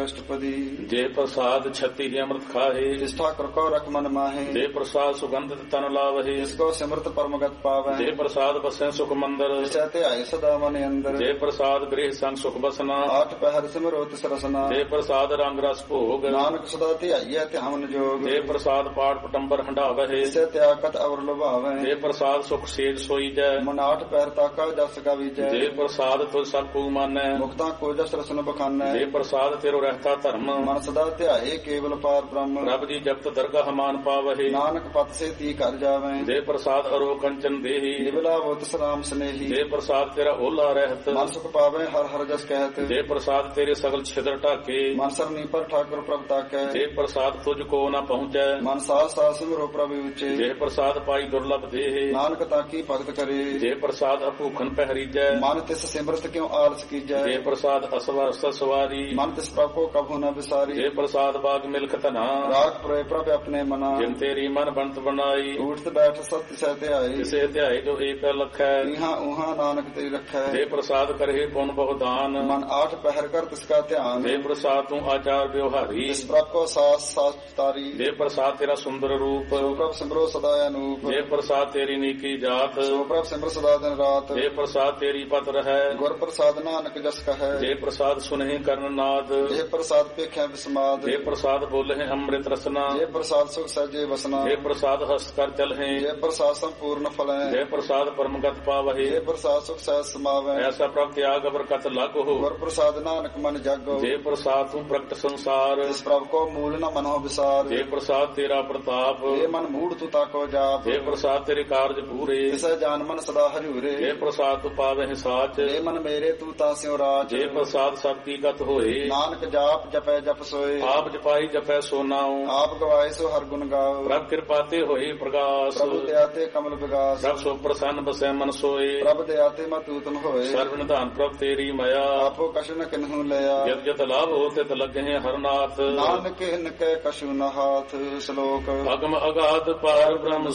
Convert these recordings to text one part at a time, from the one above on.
अष्टपदी। जे प्रसाद छति अमृत खाहे, जिस ठाकुर को रख मन माहे, जे प्रसाद सुगंधित तन लावहे, जिसको सिमरत परमगत पावे, जे प्रसाद बसे सुख मंदिर, सहते आए सदा मन अंदर, जे प्रसाद गृह संग सुख बसना, आठ पहर सिमरो तिस रसना, जे प्रसाद रंग रस भोग, नानक सदा ध्याइयै ध्यान जोग, जे प्रसाद पाठ पटंबर हंडावहे, जिसे त्यागत अवर लुभावे, जे प्रसाद सुख सेज सोई जय, मन आठ पहर ताका जस गावीजै, जे प्रसाद तुझ सब को मानै, मुक्ता को जस रसन बखानै, जे प्रसाद तेरो रहता धर्म, मन सदा ध्याये केवल पार ब्रह्म, प्रभ जी जपत दरगाह मान पावहे, नानक पत से ती कर जावे, जे प्रसाद अरो कंचन देही, निबला वो तिस राम स्नेही, जे प्रसाद तेरा ओला रहत, मन सुख पावे हर हर जस कहत, जे प्रसाद तेरे सगल छिद्र ढाके, मन सरनी पर ठाकुर प्रभ ताकै, जे प्रसाद तुझको न पहुँचै, मन सास सास सिमरो प्रभु उच्चे, जे प्रसाद पाई दुर्लभ देहे, नानक ताकी भगत करे, जे प्रसाद अभूखन पहरीजै, मन तिस सिमरत क्यों आलस कीजै, जे प्रसाद असवर सवारी, मन तिस प्रभ को कभू न विसारी, जे प्रसाद बाग मिल्क तना, राग प्रय प्रभ अपने मना, जिन तेरी मन बनत बनाई, उठत बैठ सत्य सहते आए, जिसे ध्याई जो एक लख है, इहाँ उहाँ नानक तेरी रखै, जे प्रसाद करहे पुन बहुदान, मन आठ पहर कर तिसका ध्यान, जे प्रसाद तू आचार व्यवहारी, जिस प्रभ को सास सास तारी, जे प्रसाद तेरा सुंदर रूप, सो प्रभ सिमरो सदा अनूप, जे प्रसाद तेरी नीकी जात, सो प्रभ सिमरो सदा दिन रात, जे प्रसाद तेरी पत है, गुर प्रसाद नानक जस कहे, जे प्रसाद सुनहि कर्ण नाद, जे प्रसाद पेख्या विस्माद, जे प्रसाद बोले अमृत रसना, जे प्रसाद सुख सहजे वसना, जे प्रसाद हस्त कर चलहे, जे प्रसाद संपूर्ण फल है, जे प्रसाद परमगत पावहे, जे प्रसाद सुख सहज समावे, ऐसा प्रभ त्याग बरकत लागो, गुर प्रसाद नानक मन जागो, जे प्रसाद तू प्रकट संसार, जिस प्रभ को मूल न मनो विसार, जे प्रसाद तेरा प्रताप, जे मन मूढ़ तू ताको जाप, जे प्रसाद तेरे कार्य पूरे, जिसे जान मन सदा हजूरे, जे प्रसाद तू पावे साच, जे मन मेरे तू तास्यो राज, जे प्रसाद सब की गत होए, नानक जाप जपै जप सोए, आप जपाई जपै सो नाउ, आप गवाए सो हर गुण गाओ, प्रभ कृपाते होए प्रकाश, प्रभु दयाते कमल विगास, प्रभ सो प्रसन्न बसै मन सोए, प्रभ दयाते मतूतम होए, सर्व निधान प्रभ तेरी माया, आपो कछु न किन्हु लया, जत जत लाभ होते त लगे हरनाथ, नानक इनके कछु न हाथ। श्लोक अगम अगाध पार ब्रह्म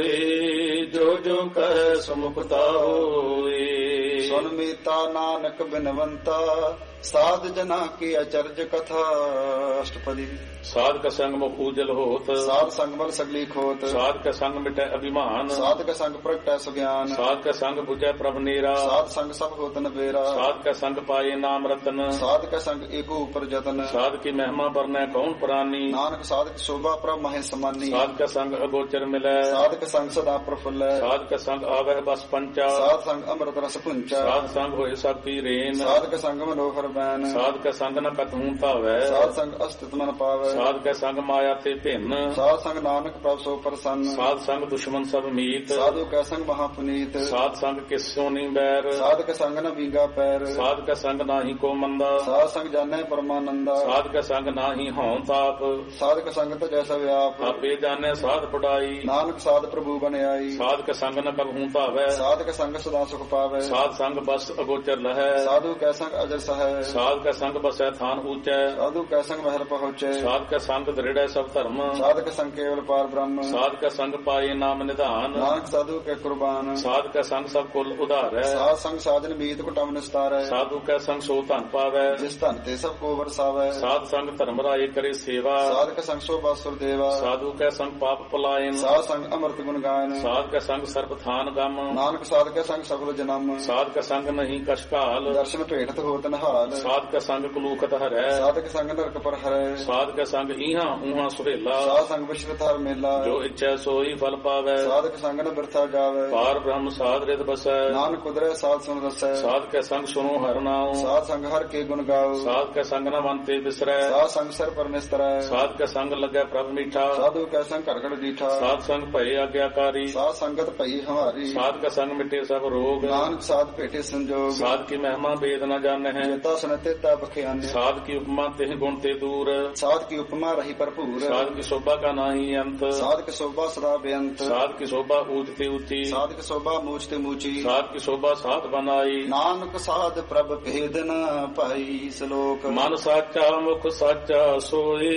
सोए, जो जो कह समुखता होए, सुन मीता नानक बिनवंता, साध जना की अचर्ज कथा। अष्टपदी। साध का संग मुख उजल होत, साध संग बल सगली खोत, साध का संग मिटे अभिमान, साध का संग प्रगटै सुज्ञान, साध का संग बुझै प्रभ नेरा, साध संग सब होतन बेरा, साध का संग पाए नाम रतन, साध का संग एको ऊपर जतन, साध की महिमा बरनै कौन प्राणी, नानक साध की शोभा प्रभ महे समानी, साध का संग अगोचर मिलै, साध का संग सदा प्रफुल्ल, साध का संग आवह बस पंचा, साध संग अमृत रस पुंचा, साध संग होए सब की रेन, साध का संग मनोहर बैन, साध का संग न कतहूं पावै, साध संग अस्तित मन पावै, साध का संग माया ते भिन्न, साध संग नानक प्रभ सो प्रसन्न, साध संग दुश्मन सब मीत, साधु का संग महापुनीत, साध संग किस्यो नहीं बैर, साध का संग न बींगा पैर, साध का संग नाही को मंदा, साध संग जाने परमानंदा, साध का संग नाही हों ताप, साध का संग तो जैसा व्याप, आपे जाने साध पढ़ाई, नानक साध प्रभु बने आई, साध का संग न कबहूं पावै, साध का संग सदा सुख पावै, साध संग बस अगोचर लहै, साधु का संग अजर सहै, साध का संग बसै थान ऊंचै, साधु का संग महल पहुँचे, साध का संग दृढ़ सब धर्म, साध का संग केवल पार ब्रह्म, साध का संग पाए नाम निधान, नानक साधु के कुर्बान, साध का संग सब कुल उधार है, साध संग साधन मीत कुटम निस्तार है, साधु का संग सो धन पावै, जिस धन ते सब को बरसावै, साध संग धर्म राय करे सेवा, साध का संग शोभा सुर देवा, साधु का संग पाप पलायन, साध संग अमृत गुण गायन, साध का संग सर्प थान गम, नानक साध का संग सफल जन्म, साध का संग नहीं कशकाल, दर्शन भेटत होत नहाल, साध का संग कुलूखत हरै, साध का संग नरक पर हरै, साध का संग इहां उहां सुरेला, साध संग विश्व हर मेला, जो इच्छा सोई फल पावै, साध का संग न बिरथा जावै, पार ब्रह्म साध रित बसै, नानक कुदरै साध सुन रसै, साध का संग सुनो हर नाम, साध संग हर के गुण गाओ, साध का संग न मनते बिसरै, साध संग सर पर निस्तरै, साध का संग लगै प्रभ मीठा, साधु का संग घड़ घड़ दीठा, साध संग भय आज्ञाकारी, साध संगत भई हमारी, साध का संग मिटे सब रोग, नानक साध भेटे संजोग, साध की महिमा वेद न जाने है, जेता सुनते ता बख्याने, साध की उपमा तेह गुण ते दूर, साध की उपमा रही भरपूर, साध की शोभा का नाही अंत, साध की शोभा सदा बेअंत, साध की शोभा ऊंचते ऊंची, साध की शोभा मूचते मूची, साध की शोभा साध बनाई, नानक साध प्रभ भेद न पाई। श्लोक मन साचा मुख साचा सोए,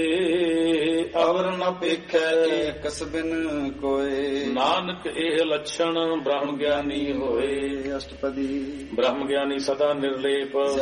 अवर न पेखै कस बिन कोय, नानक एह लक्षण ब्रह्म ज्ञानी होए। अष्टपदी। ब्रह्म ज्ञानी सदा निर्लेप, जैसे जल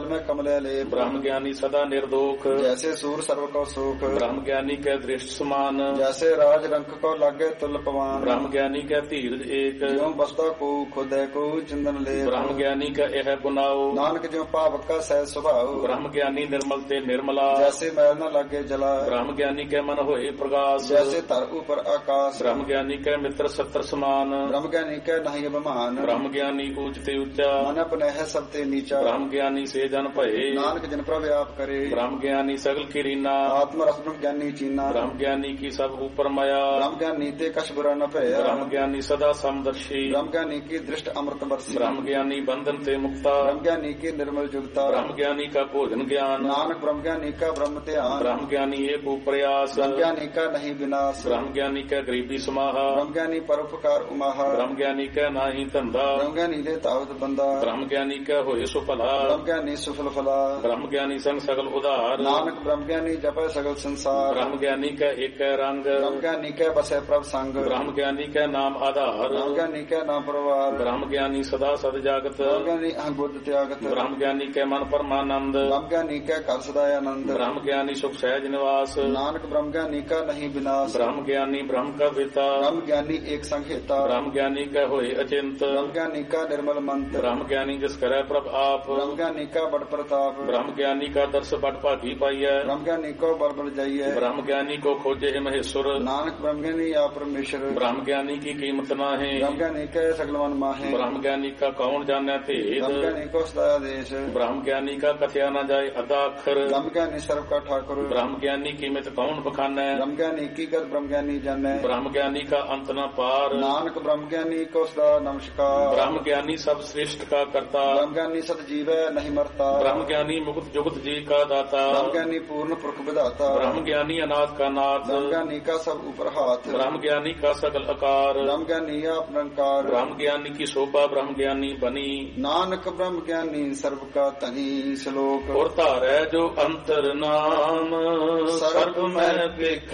जल में कमले लेप ब्रह्म ज्ञानी सदा निर्दोख जैसे सूर सर्व को सुख ब्रह्म ज्ञानी कै दृष्ट समान जैसे राज रंक को लागे तुल पवान ब्रह्म ज्ञानी कै धीरज एक ज्यों बसता को खुदै को चिंदन ले ब्रह्म ज्ञानी का यह गुनाओ नानक ज्यों पावक का सहज स्वभाव ब्रह्म ज्ञानी निर्मल ते निर्मला जैसे मैल न लागे जला ब्रह्म ज्ञानी के मन होए प्रकाश जैसे तर ऊपर आकाश ब्रह्म ज्ञानी के मित्र सत्र समान ब्रह्म ज्ञानी के नहीं अभिमान ब्रह्म ज्ञानी ऊंच ते ऊंचा मन अपने है सबते नीचा ब्रह्म ज्ञानी से जन भये नानक जिन पर व्याप करे ब्रह्म ज्ञानी सगल की रीना आत्म रस ब्रह्म ज्ञानी चीना ब्रह्म ज्ञानी की सब ऊपर माया ब्रह्म ज्ञानी ते कछ बुरा न भया ब्रह्म ज्ञानी सदा समदर्शी ब्रह्म ज्ञानी की दृष्ट अमृत बरसी ब्रह्म ज्ञानी बंधन ते मुक्ता ब्रह्म ज्ञानी की निर्मल जुगता ब्रह्म ज्ञानी का भोजन ज्ञान नानक ब्रह्म ज्ञानी का ब्रह्म ध्यान ब्रह्म ज्ञानी एक प्रयास ब्रह्म ज्ञानी का नहीं विनाश ब्रह्म ज्ञानी का गरीबी समाहा ब्रह्म ज्ञानी परोपकार उमाहा ब्रह्म ज्ञानी का नाही धंधा ब्रह्म ज्ञानी ले तावत बंदा ब्रह्म ज्ञानी का होए सो भला ब्रह्म ज्ञानी सुफल फला ब्रह्म ज्ञानी संग सगल उदार नानक ब्रह्म ज्ञानी जपे सगल संसार ब्रह्म ज्ञानी का एक रंग ब्रह्म ज्ञानी के बसे प्रभ संग ब्रह्म ज्ञानी का नाम आधार ब्रह्म ज्ञानी के नाम परिवार ब्रह्म ज्ञानी सदा सद जागत ब्रह्म ज्ञानी अहं बुद्ध त्यागत ब्रह्म ज्ञानी के मन परमानंद ब्रह्म ज्ञानी के कर सदानंद ब्रह्म ज्ञानी सुख सहज निवास नानक ब्रह्म ज्ञानी का नहीं विनाश ब्रह्म ज्ञानी ब्रह्म का पिता ब्रह्म ज्ञानी एक संहिता ब्रह्म ज्ञानी का होए अचिंत ब्रह्म ज्ञानी का निर्मल मंत्र ब्रह्म ज्ञानी जिस करे प्रभ आप ब्रह्म ज्ञानी का बड़ प्रताप ब्रह्म ज्ञानी का दर्श बड़ भागी पाइय ब्रह्म ज्ञानी को बड़ बड़ जाइए ब्रह्म ज्ञानी को खोजे है महेश्वर नानक ब्रह्म ज्ञानी या परमेश्वर ब्रह्म ज्ञानी की कीमत ना है ब्रह्म ज्ञानी के सगल मन माहे ब्रह्म ज्ञानी का कौन जाने भेद ब्रह्म ज्ञानी को सदा देश ब्रह्म ज्ञानी का कथया न जाए अदा अक्षर ब्रह्म ज्ञानी सर्व का ठाकुर ब्रह्म ज्ञानी कीमत कौन बखाने ब्रह्म ज्ञानी की गत ब्रह्म ज्ञानी जाने ब्रह्म ज्ञानी का अंत न पार नानक ब्रह्म ज्ञानी को सदा नमस्कार ब्रह्म ज्ञानी सब श्रेष्ठ का करता ब्रह्म ज्ञानी सत जीव नहीं मरता ब्रह्म ज्ञानी मुक्त जुगत जी का दाता ब्रह्म ज्ञानी पूर्ण पुरख विधाता ब्रह्म ज्ञानी अनाथ का नाथ ब्रह्म ज्ञानी का सब ऊपर हाथ ब्रह्म ज्ञानी का सकल आकार ब्रह्म ज्ञानी आप निरंकार ब्रह्म ज्ञानी की शोभा ब्रह्म ज्ञानी बनी नानक ब्रह्म ज्ञानी सर्व का तनी श्लोक और तारै जो अंतर नाम सर्व में देख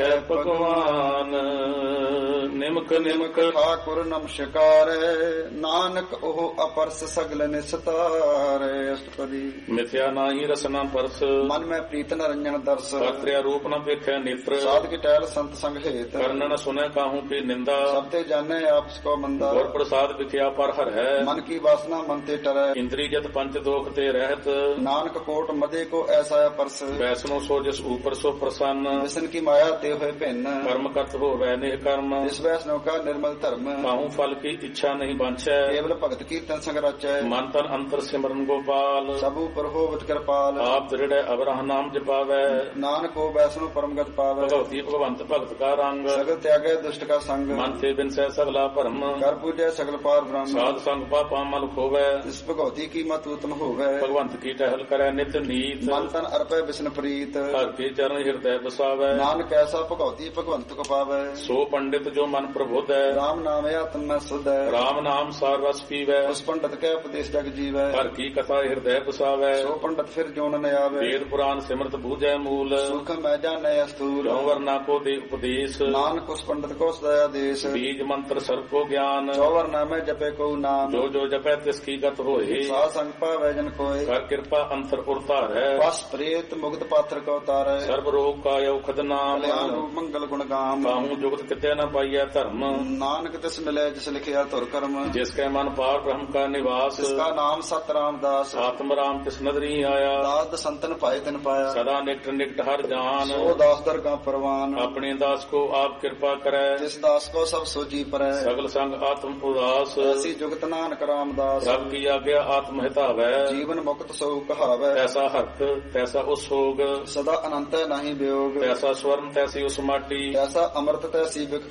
भगवान निमक निमक ठाकुर नमस्कार नानक ओह अपरस सगल निस्तार अष्टपदी मिथ्या नाही रसना परस मन में प्रीत न रंजन दर्श कर्त्या रूप न देखे नेत्र साध की टहल संत संग हेत कर्ण न सुने काहू की निंदा सबते जाने आपस को मंदा और प्रसाद विख्या पर हर है मन की वासना मन ते टरै इंद्री जत पंच दोख ते रहत नानक कोट मदे को ऐसा परस वैष्णो सो जिस ऊपर सो प्रसन्न विष्णु की माया ते हुए भिन्न कर्म करत हो वै निह कर्म इस वैष्णव का निर्मल धर्म काहू फल की इच्छा नहीं बांछै केवल भगत कीर्तन संग रचै मन तन अंतर सिमरन गोपाल सब ऊपर हो कृपाल आप दृढ़ अवरह नाम जपावै नानक को वैष्णव परमगत पावै भगवती भगवंत भगत का रंग सगल त्यागे दुष्ट का संग मन से बिन सह सगला भरम कर पूजै सगल पार ब्रह्म साध संग पापा मल खोवै इस भगवती की मत उत्तम होवै भगवंत की टहल करे नित नीत मन तन अर्पै विष्णु प्रीत हर के चरण हृदय बसावै नानक ऐसा भगवती भगवंत को पावै सो पंडित जो मन प्रबुद्ध है राम नाम आत्म में शुद्ध है राम नाम सार रस पीवै उस पंडित के उपदेश जग जीवै हर की कथा हृदय बसावै सो पंडित फिर जोन न आवे वेद पुराण सिमरत बूझै मूल सुख मैं जाने स्थूल चौवरना को दे उपदेश नानक उस पंडित को सदया देश बीज मंत्र सर्व को ज्ञान चौवरना में जपे को नाम जो जो जपै तिसकी गत होए सा संग पावै जन कोय कर कृपा अंतर उरतार है बस प्रेत मुक्त पात्र को तारै सर्व रोग का औखद नाम कल्याण रूप मंगल गुण गाम काहू जुगत किते न पाइय धर्म नानक तिस मिले जिस लिखिया तुर कर्म जिसके मन पार ब्रह्म का निवास जिसका नाम सत रामदास आत्म राम तिस नदरी आया दास संतन पाए तिन पाया सदा निकट निकट हर जान सो दास दरगाह परवान अपने दास को आप कृपा करे जिस दास को सब सोजी परै सगल संग आत्म उदास ऐसी जुगत नानक रामदास सब की आज्ञा आत्म हितावै जीवन मुक्त सो कहावै ऐसा हर्त तैसा उस होग सदा अनंत नहीं वियोग तैसा स्वर्ण तैसी उस माटी ऐसा अमृत तैसी बिक